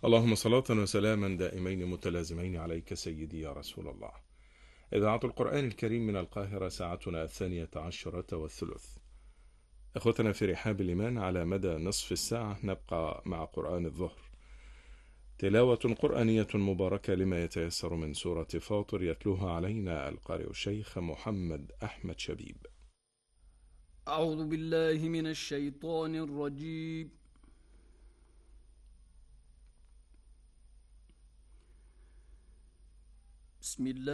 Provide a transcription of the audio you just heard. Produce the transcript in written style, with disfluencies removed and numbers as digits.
اللهم صلاة وسلاما دائمين متلازمين عليك سيدي يا رسول الله. إذاعة القرآن الكريم من القاهرة، ساعتنا 12:03. أخوتنا في رحاب الإيمان، على مدى نصف الساعة نبقى مع قرآن الظهر، تلاوة قرآنية مباركة لما يتيسر من سورة فاطر، يتلوها علينا القارئ الشيخ محمد أحمد شبيب. أعوذ بالله من الشيطان الرجيم. بسم الله